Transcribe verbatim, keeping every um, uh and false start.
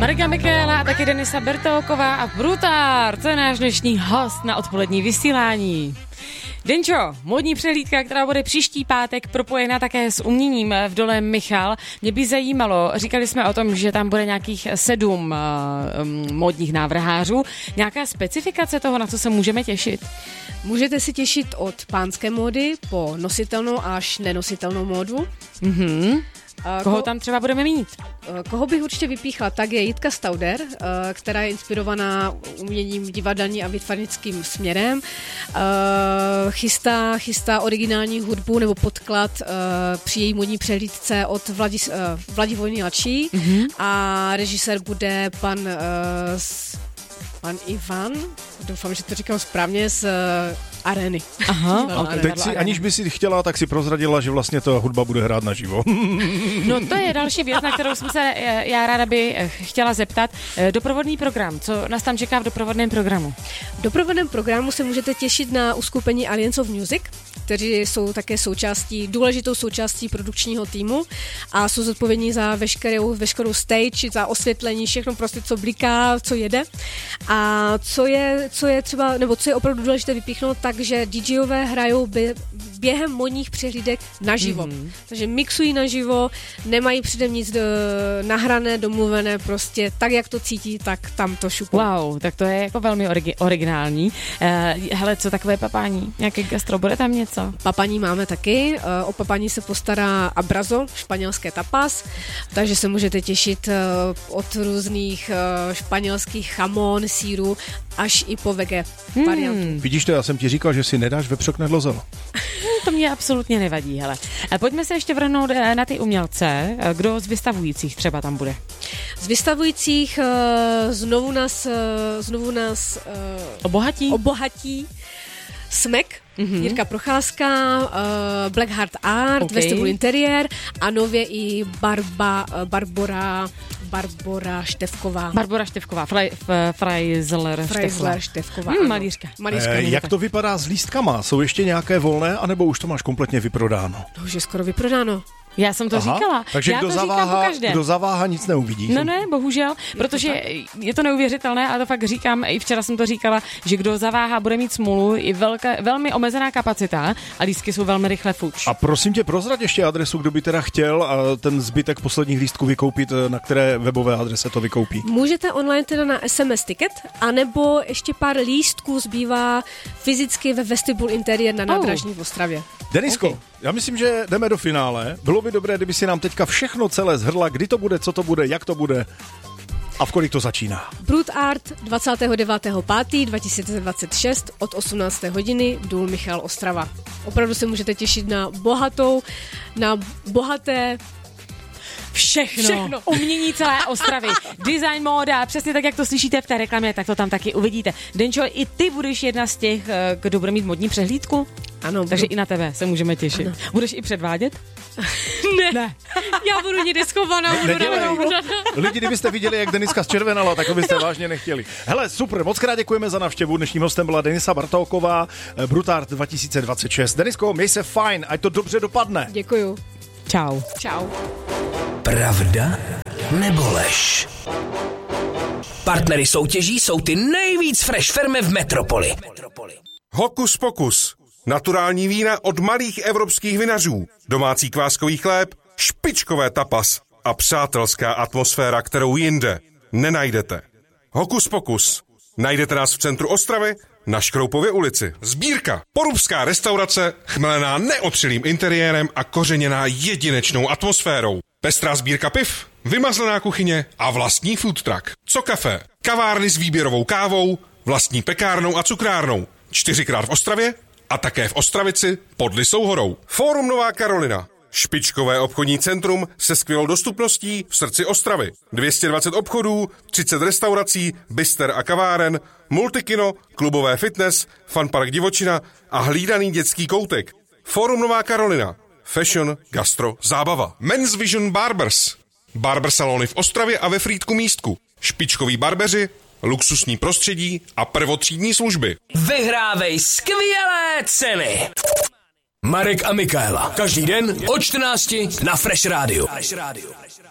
Marika Michaela a taky Denisa Bertolková a Brutár, to je náš dnešní host na odpolední vysílání. Denčo, módní přehlídka, která bude příští pátek propojená také s uměním v Dole Michal. Mě by zajímalo, říkali jsme o tom, že tam bude nějakých sedm uh, módních návrhářů. Nějaká specifikace toho, na co se můžeme těšit? Můžete si těšit od pánské módy po nositelnou až nenositelnou módu. Mhm. Koho Ko- tam třeba budeme mít? Koho bych určitě vypíchla, tak je Jitka Stauder, která je inspirovaná uměním divadelní a výtvarnickým směrem. Chystá, chystá originální hudbu nebo podklad při její módní přehlídce od Vladis, Vladivojny Lačí mm-hmm. a režisér bude pan, pan Ivan, doufám, že to říkám správně, z Arény. Aha, okay. Teď si, aniž by si chtěla, tak si prozradila, že vlastně ta hudba bude hrát naživo. No to je další věc, na kterou jsem se já ráda by chtěla zeptat. Doprovodný program, co nás tam čeká v doprovodném programu? V doprovodném programu se můžete těšit na uskupení Alliance of Music, kteří jsou také součástí, důležitou součástí produkčního týmu a jsou zodpovědní za veškerou, veškerou stage, za osvětlení, všechno prostě, co bliká, co jede. A co je, co je třeba, nebo co je opravdu důležité vypíchnout, takže DJové hrajou by, během módních přehlídek naživo. Mm-hmm. Takže mixují naživo, nemají předem nic do, nahrané, domluvené, prostě tak, jak to cítí, tak tam to šupou. Wow, tak to je jako velmi origi- originální. Uh, hele, co takové papání? Nějaké gastro, bude tam něco? Papaní máme taky, uh, o papaní se postará Abrazo, španělské tapas, takže se můžete těšit uh, od různých uh, španělských chamon, sýru, až i po vege hmm. variantu. Vidíš to, já jsem ti říkal, že si nedáš vepřok nedlozelo. To mě absolutně nevadí, hele. Pojďme se ještě vrhnout na ty umělce. Kdo z vystavujících třeba tam bude? Z vystavujících uh, znovu nás, uh, znovu nás uh, obohatí? obohatí Smek, mm-hmm. Jirka Procházka, uh, Black Heart Art, okay. Vestibular Interiér a nově i Barba, uh, Barbora Barbora Števková. Barbora Števková, Freisler Freisler Števková. Hmm, malířka. malířka e, jak to vypadá s lístkama? Jsou ještě nějaké volné, anebo už to máš kompletně vyprodáno? To už je skoro vyprodáno. Já jsem to Aha, říkala. Takže Já kdo to zaváhá, říkám kdo zaváhá, nic neuvidí. No ne, bohužel, protože je to, je to neuvěřitelné a to fakt říkám, i včera jsem to říkala, že kdo zaváhá, bude mít smůlu, i velká, velmi omezená kapacita a lístky jsou velmi rychle fuč. A prosím tě, prozrať ještě adresu, kdo by teda chtěl a ten zbytek posledních lístků vykoupit, na které webové adrese to vykoupí. Můžete online teda na S M S Ticket, anebo ještě pár lístků zbývá fyzicky ve Vestibule Interiér na nádražní oh. v Ostravě. Denisko, okay. já myslím, že jdeme do finále. Bylo by dobré, kdyby si nám teďka všechno celé zhrla, kdy to bude, co to bude, jak to bude a v kolik to začíná. Brut Art dvacátého devátého pátého dva tisíce dvacet šest od osmnácté hodiny Důl Michal Ostrava. Opravdu se můžete těšit na bohatou, na bohaté Všechno. Všechno. Umění celé Ostravy. Design, móda, přesně tak, jak to slyšíte v té reklamě, tak to tam taky uvidíte. Denčo, i ty budeš jedna z těch, kdo bude mít modní přehlídku? Ano. Takže budu. i na tebe se můžeme těšit. Ano. Budeš i předvádět? ne. ne. Já budu někde schovaná. Ne, Lidi, kdybyste viděli, jak Deniska zčervenala, tak to byste vážně nechtěli. Hele, super, moc krát děkujeme za návštěvu. Dnešním hostem byla Denisa Bertolková, Brut Art dva tisíce dvacet šest. Denisko, měj se fajn, ať to dobře dopadne. Děkuju. Čau. Čau. Pravda nebo lež? Partnery soutěží jsou ty nejvíc fresh firmy v metropoli. Hokus pokus. Naturální vína od malých evropských vinařů. Domácí kváskový chléb, špičkové tapas a přátelská atmosféra, kterou jinde nenajdete. Hokus pokus. Najdete nás v centru Ostravy na Škroupově ulici. Sbírka. Porubská restaurace, chmelená neotřelým interiérem a kořeněná jedinečnou atmosférou. Pestrá sbírka piv, vymazlená kuchyně a vlastní food truck. Co kafe? Kavárny s výběrovou kávou, vlastní pekárnou a cukrárnou. Čtyřikrát v Ostravě a také v Ostravici pod Lisou horou. Fórum Nová Karolina. Špičkové obchodní centrum se skvělou dostupností v srdci Ostravy. dvě stě dvacet obchodů, třicet restaurací, bister a kaváren, multikino, klubové fitness, funpark divočina a hlídaný dětský koutek. Fórum Nová Karolina. Fashion, gastro, zábava. Men's Vision Barbers. Barber salony v Ostravě a ve Frýdku Místku. Špičkoví barbeři, luxusní prostředí a prvotřídní služby. Vyhrávej skvělé ceny. Marek a Michaela. Každý den od čtrnácti na Fresh Radio.